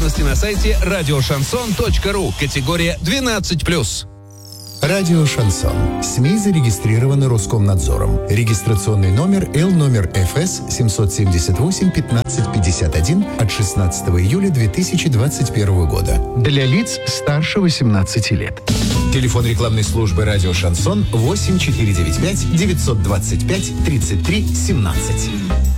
Подробности на сайте радиошансон.ру. Категория 12+. Радио «Шансон». СМИ зарегистрированы Роскомнадзором. Регистрационный номер Л номер ФС 778-1551 от 16 июля 2021 года. Для лиц старше 18 лет. Телефон рекламной службы «Радио «Шансон» 8495 925 33 17.